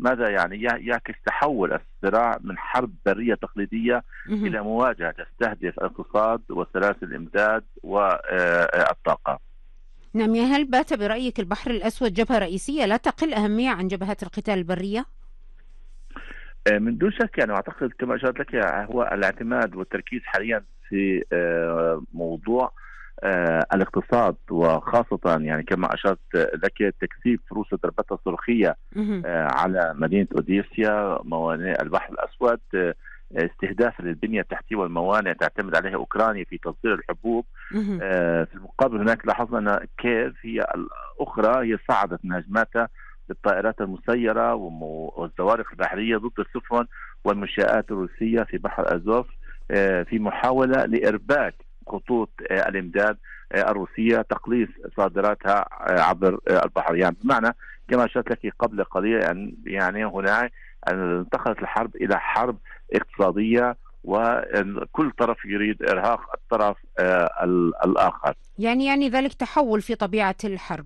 ماذا يعني؟ يعكس تحول الصراع من حرب برية تقليدية مهم. إلى مواجهة تستهدف الاقتصاد وسلاسل الإمداد والطاقة. نعم، يا هل بات برأيك البحر الأسود جبهة رئيسية لا تقل أهمية عن جبهات القتال البرية؟ من دون شك يعني أعتقد كما أشرت لك هو الاعتماد والتركيز حاليا في موضوع الاقتصاد، وخاصة يعني كما أشرت لك تكثيف روسيا ضربتها الصاروخية مهم. على مدينة أوديسيا موانئ البحر الأسود، استهداف للبنية التحتية والموانئ تعتمد عليها أوكرانيا في تصدير الحبوب. مهم. في المقابل هناك لاحظنا أن كييف هي الأخرى هي صعدت من هجماتها بالطائرات المسيرة والزوارق البحرية ضد السفن والمنشآت الروسية في بحر أزوف، في محاولة لإرباك خطوط الإمداد الروسية، تقليص صادراتها عبر البحر. يعني بمعنى كما أشرت لك قبل قليل يعني هناك انتقلت الحرب إلى حرب اقتصادية، وكل طرف يريد إرهاق الطرف الآخر. يعني ذلك تحول في طبيعة الحرب.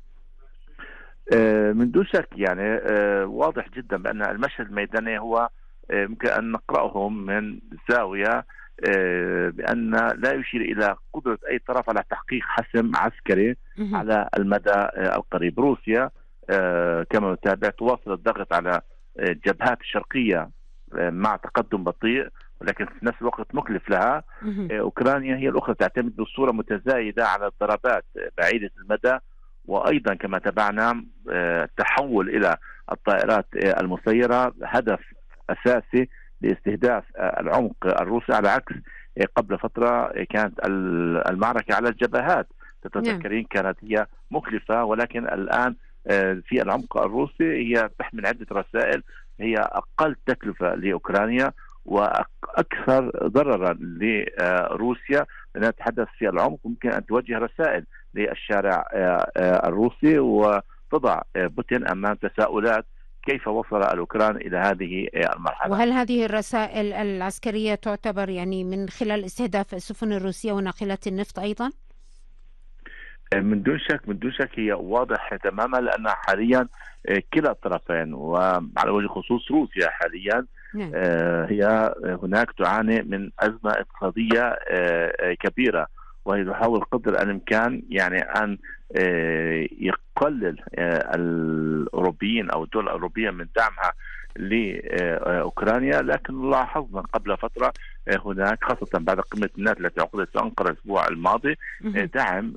من دون شك يعني واضح جدا بأن المشهد الميداني هو يمكن أن نقرأه من زاوية بأن لا يشير إلى قدرة أي طرف على تحقيق حسم عسكري مهم. على المدى القريب. روسيا كما نتابع تواصل الضغط على الجبهات الشرقية مع تقدم بطيء، ولكن في نفس الوقت مكلف لها. مهم. أوكرانيا هي الأخرى تعتمد بصورة متزايدة على الضربات بعيدة المدى، وأيضا كما تابعنا التحول إلى الطائرات المسيرة هدف أساسي لاستهداف العمق الروسي، على عكس قبل فترة كانت المعركة على الجبهات نعم. تتذكرين كانت هي مكلفة، ولكن الآن في العمق الروسي هي تحمل عدة رسائل، هي أقل تكلفة لأوكرانيا وأكثر ضررا لروسيا، نتحدث في العمق ممكن أن توجه رسائل للشارع الروسي وتضع بوتين أمام تساؤلات كيف وصل الأوكران إلى هذه المرحلة. وهل هذه الرسائل العسكرية تعتبر يعني من خلال استهداف السفن الروسية وناقلات النفط أيضا؟ من دون شك من دون شك هي واضح تماما، لأن حاليا كلا الطرفين وعلى وجه الخصوص روسيا حاليا نعم. هي هناك تعاني من أزمة اقتصادية كبيرة، وهي تحاول قدر الإمكان يعني أن يقلل الأوروبيين أو الدول الأوروبية من دعمها لأوكرانيا. لكن لاحظنا قبل فترة هناك خاصة بعد قمة الناتو التي عقدت في أنقرة الأسبوع الماضي مهم. دعم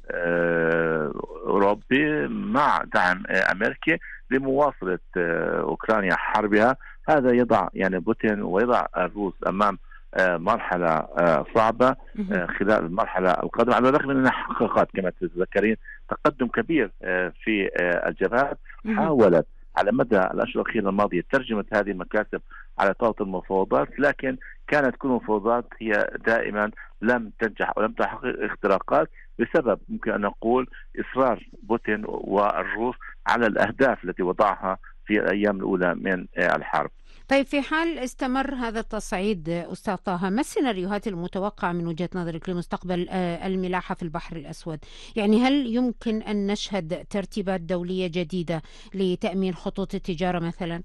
أوروبي مع دعم أمريكي لمواصلة أوكرانيا حربها. هذا يضع يعني بوتين ويضع الروس أمام مرحلة صعبة مهم. خلال المرحلة القادمة، على الرغم من أنها حققت كما تتذكرين تقدم كبير في الجبهات. مهم. حاولت على مدى الأشهر الأخيرة الماضية ترجمة هذه المكاسب على طاولة المفاوضات، لكن كانت كل المفاوضات هي دائما لم تنجح ولم تحقق اختراقات بسبب ممكن أن نقول إصرار بوتين والروس على الأهداف التي وضعها في الأيام الأولى من الحرب. طيب، في حال استمر هذا التصعيد أستاذ طه، ما السيناريوهات المتوقعة من وجهة نظرك لمستقبل الملاحة في البحر الأسود؟ يعني هل يمكن أن نشهد ترتيبات دولية جديدة لتأمين خطوط التجارة مثلا؟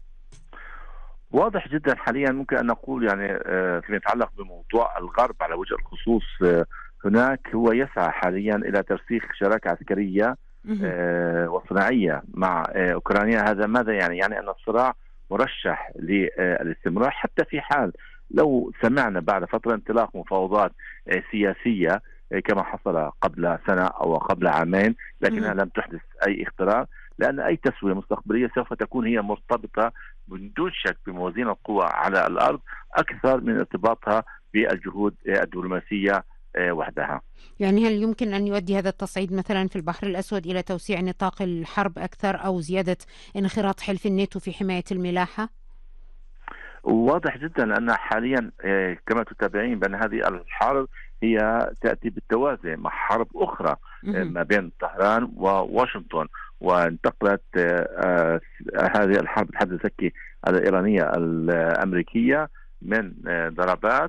واضح جدا حاليا ممكن أن نقول يعني فيما يتعلق بموضوع الغرب على وجه الخصوص هناك هو يسعى حاليا إلى ترسيخ شراكة عسكرية مهم. وصناعية مع أوكرانيا. هذا ماذا يعني؟ يعني أن الصراع مرشح للاستمرار حتى في حال لو سمعنا بعد فترة انطلاق مفاوضات سياسية كما حصل قبل سنة أو قبل عامين، لكنها مهم. لم تحدث أي اختراق، لأن أي تسوية مستقبلية سوف تكون هي مرتبطة من دون شك بموازين القوى على الأرض أكثر من ارتباطها بالجهود الدبلوماسية وحدها. يعني هل يمكن أن يؤدي هذا التصعيد مثلا في البحر الأسود إلى توسيع نطاق الحرب أكثر أو زيادة انخراط حلف الناتو في حماية الملاحة؟ واضح جدا أن حاليا كما تتابعين بأن هذه الحرب هي تأتي بالتوازي مع حرب أخرى مهم. ما بين طهران وواشنطن، وانتقلت هذه الحرب بحد ذاتها الإيرانية الأمريكية من ضربات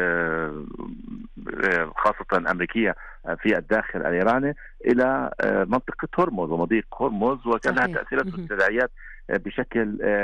خاصة أمريكية في الداخل الإيراني إلى منطقة هرمز ومضيق هرمز، وكان لها صحيح. تأثيرات مهم. واستدعاءات بشكل